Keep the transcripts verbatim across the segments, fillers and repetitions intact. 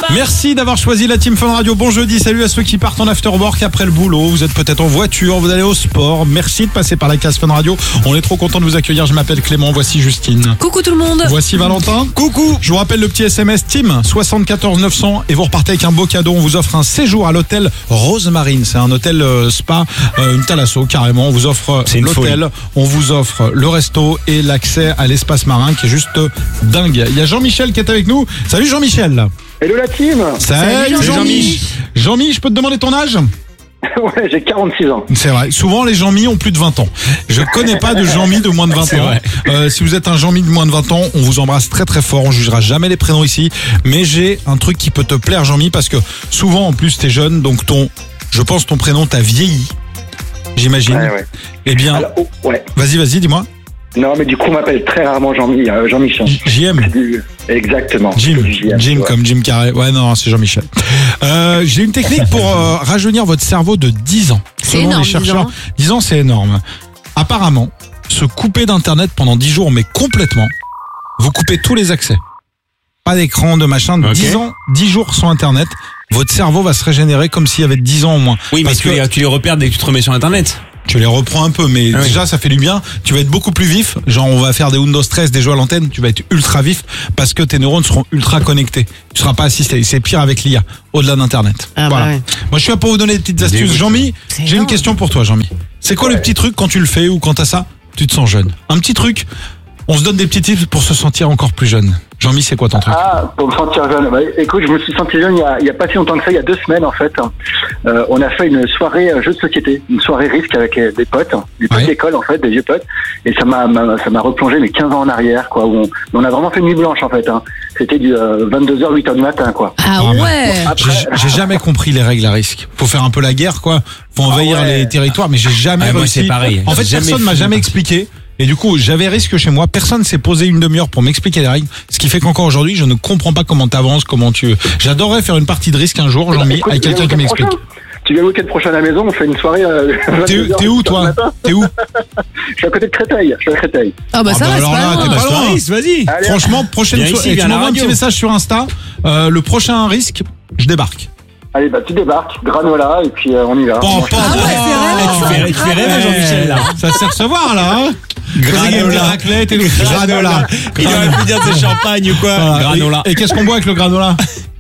Merci d'avoir choisi la Team Fun Radio. Bon jeudi, salut à ceux qui partent en afterwork après le boulot. Vous êtes peut-être en voiture, vous allez au sport. Merci de passer par la case Fun Radio. On est trop content de vous accueillir. Je m'appelle Clément, voici Justine. Coucou tout le monde. Voici Valentin. Coucou. Je vous rappelle le petit S M S Team soixante-quatorze neuf cents et vous repartez avec un beau cadeau. On vous offre un séjour à l'hôtel Rosemarine. C'est un hôtel euh, spa, euh, une thalasso carrément. On vous offre l'hôtel, on vous offre le resto et l'accès à l'espace marin qui est juste dingue. Il y a Jean-Michel qui est avec nous. Salut Jean-Michel. Hello la team. Salut, Salut Jean-Mi. Jean-Mi, je peux te demander ton âge? Ouais, j'ai quarante-six ans. C'est vrai. Souvent, les Jean-Mi ont plus de vingt ans. Je connais pas de Jean-Mi de moins de vingt C'est ans. vrai. Euh, si vous êtes un Jean-Mi de moins de vingt ans, on vous embrasse très très fort. On jugera jamais les prénoms ici. Mais j'ai un truc qui peut te plaire, Jean-Mi, parce que souvent, en plus, t'es jeune, donc ton, je pense, ton prénom t'a vieilli. J'imagine. Ouais, ouais. Eh bien, Alors, oh, ouais. vas-y, vas-y, dis-moi. Non, mais du coup, on m'appelle très rarement Jean-Mi, euh, Jean-Michel. J M. Du- Exactement. Jim, C'est du J M, Jim tu vois. comme Jim Carrey. Ouais, non, c'est Jean-Michel. Euh, j'ai une technique pour euh, rajeunir votre cerveau de dix ans. C'est Selon énorme, les chercheurs, dix ans. dix ans, c'est énorme. Apparemment, se couper d'internet pendant dix jours, mais complètement, vous coupez tous les accès. Pas d'écran, de machin. Ok. dix ans, dix jours sans internet, votre cerveau va se régénérer comme s'il y avait dix ans au moins. Oui, mais Parce tu, que les, tu les repères dès que tu te remets sur Internet. tu les reprends un peu, mais Ah oui. déjà ça fait du bien. Tu vas être beaucoup plus vif. Genre on va faire des Windows treize, des jeux à l'antenne. Tu vas être ultra vif parce que tes neurones seront ultra connectés. Tu seras pas assisté. C'est pire avec l'I A, au-delà d'Internet. Ah bah voilà. ouais. Moi je suis là pour vous donner des petites astuces. Dégoûte. Jean-Mi, C'est j'ai une énorme. question pour toi, Jean-Mi. C'est quoi le petit truc quand tu le fais ou quand t'as ça, tu te sens jeune? Un petit truc. On se donne des petits tips pour se sentir encore plus jeune. Jean-Mi, c'est quoi ton truc? Ah, pour me sentir jeune. Bah, écoute, je me suis senti jeune il y a, il y a pas si longtemps que ça, il y a deux semaines en fait. Euh, on a fait une soirée euh, jeu de société, une soirée risque avec euh, des potes, des potes Ouais. d'école en fait, des vieux potes. Et ça m'a, m'a- ça m'a replongé mes quinze ans en arrière, quoi. Où on, on a vraiment fait une nuit blanche en fait. Hein. C'était du euh, vingt-deux heures, huit heures du matin, quoi. Ah Ah, ouais. J'ai j'ai jamais compris les règles à risque. Faut faire un peu la guerre, quoi. Faut envahir Ah ouais. les territoires, mais j'ai jamais Ah, moi, réussi. c'est pareil. En fait, J'ai jamais personne m'a fait. jamais expliqué. Et du coup, j'avais risque chez moi. Personne s'est posé une demi-heure pour m'expliquer les règles. Ce qui fait qu'encore aujourd'hui, je ne comprends pas comment t'avances, comment tu. J'adorerais faire une partie de risque un jour, Jean-Mi, Écoute, avec tu viens quelqu'un qui le week-end m'explique. prochain Tu viens le week-end prochain à la maison, on fait une soirée. Euh, T'es vingt-deux heures, t'es où, huit heures toi du matin. T'es où Je suis à côté de Créteil. Je suis à Créteil. Ah bah Ah ça bah va, alors c'est là, pas t'es loin. pas loin. Vas-y. Allez, Franchement, prochaine Viens soirée. ici, Et viens tu à la m'envoies un petit radio. message sur Insta. Euh, le prochain risque, je débarque. allez, bah tu débarques, granola, et puis euh, on y va. Pan, On mange pan, tout. Ah ouais, c'est vrai. Eh, tu fais, tu fais rêver, Jean-Michel, là. Ça sert à recevoir, là, hein. Granola. Raclette et le granola. Il aurait pu dire c'est champagne ou quoi. Voilà. Granola. Et, et qu'est-ce qu'on boit avec le granola?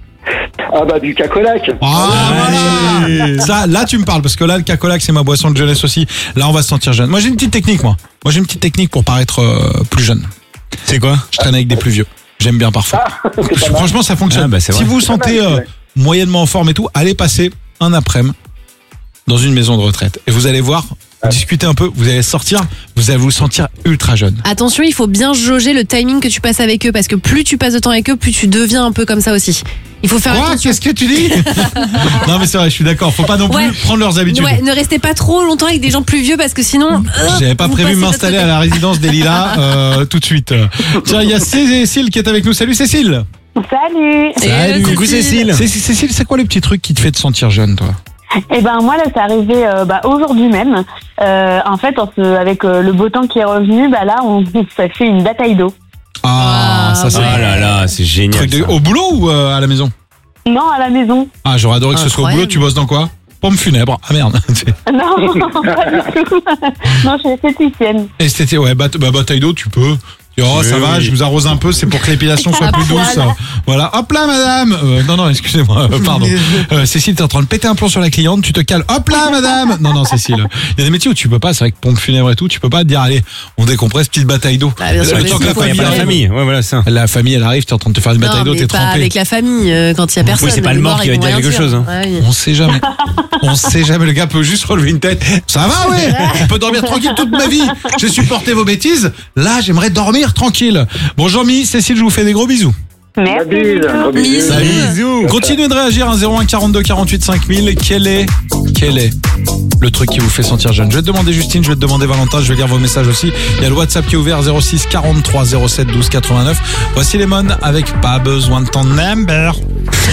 Ah bah du cacolac. Ah, voilà. Ça, là, tu me parles, parce que là, le cacolac, c'est ma boisson de jeunesse aussi. Là, on va se sentir jeune. Moi, j'ai une petite technique, moi. Moi, j'ai une petite technique pour paraître euh, plus jeune. C'est quoi? Je traîne avec des plus vieux. J'aime bien parfois. C'est pas mal. Franchement, ça fonctionne. Ah, bah, c'est si vrai. vous vous C'est pas sentez mal, euh, ouais. moyennement en forme et tout, allez passer un après-midi dans une maison de retraite. Et vous allez voir, discuter un peu, vous allez sortir, vous allez vous sentir ultra jeune. Attention, il faut bien jauger le timing que tu passes avec eux parce que plus tu passes de temps avec eux, plus tu deviens un peu comme ça aussi. Il faut faire Quoi? attention. Qu'est-ce que tu dis? Non, mais c'est vrai, je suis d'accord. Faut pas non plus Ouais. prendre leurs habitudes. Ouais, ne restez pas trop longtemps avec des gens plus vieux parce que sinon. euh, J'avais pas vous prévu passez de m'installer l'autre à la résidence des Lilas euh, tout de suite. Tiens, il y a Cécile qui est avec nous. Salut Cécile. Salut. côté. Salut, coucou Cécile. Cé- Cécile, c'est quoi le petit truc qui te fait te sentir jeune, toi? Eh ben moi là c'est arrivé euh, bah, aujourd'hui même. Euh, en fait, on se, avec euh, le beau temps qui est revenu, bah là on, ça fait une bataille d'eau. Ah, Ah, ça c'est ouais. Ah là là, c'est génial. truc de- ça. au boulot ou euh, à la maison? Non, à la maison. Ah, j'aurais adoré que ce soit au boulot. Incroyable. Tu bosses dans quoi? Pompe funèbre. Ah merde. Non, pas du tout. Non, je suis esthéticienne. Esthétique, ouais, bat- bah, bataille d'eau, tu peux. Oh, Oui, ça va, oui. je vous arrose un peu, c'est pour que l'épilation soit À plus poil. douce. Voilà, hop là, madame. Euh, non, non, excusez-moi, euh, pardon. Euh, Cécile, t'es en train de péter un plomb sur la cliente, tu te cales. Hop là, madame. Non, non, Cécile. Il y a des métiers où tu peux pas, c'est vrai que pompe funèbre et tout, tu peux pas te dire, allez, on décompresse, petite bataille d'eau. Bah, bien sûr, Le mais temps que si, la faut Il y a famille pas la arrive. famille. Ouais, voilà ça. La famille, elle arrive, t'es en train de te faire une bataille Non, d'eau, mais t'es pas trempé. avec la famille euh, quand il y a personne. Oui, c'est pas Les le mort morts, qui ils va vont dire rien quelque chose, hein. Ouais, oui. On sait jamais. On sait jamais. Le gars peut juste relever une tête. Ça va, ouais. On peut dormir tranquille toute ma vie. J'ai supporté vos bêtises. Là, j'aimerais dormir tranquille. Bon, Jean-Mi, Cécile, je vous fais des gros bisous. Merci. Bise, bisous. gros bisous. Bisous. Salut. Bisous. Continuez de réagir à zéro un quarante-deux quarante-huit cinq mille. Quel est, quel est le truc qui vous fait sentir jeune? Je vais te demander Justine, je vais te demander Valentin, je vais lire vos messages aussi. Il y a le WhatsApp qui est ouvert zéro six quarante-trois zéro sept douze quatre-vingt-neuf. Voici les mônes avec Pas besoin de ton number.